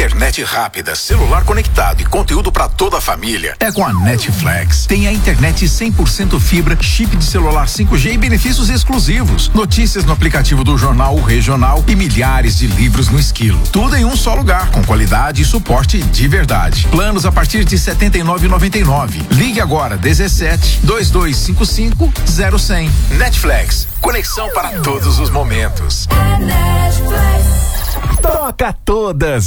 Internet rápida, celular conectado e conteúdo para toda a família é com a Netflix. Tem a internet 100% fibra, chip de celular 5G e benefícios exclusivos. Notícias no aplicativo do Jornal O Regional e milhares de livros no Esquilo. Tudo em um só lugar, com qualidade e suporte de verdade. Planos a partir de R$ 79,99. Ligue agora 17 2255 0100. Netflix, conexão para todos os momentos. Toca todas.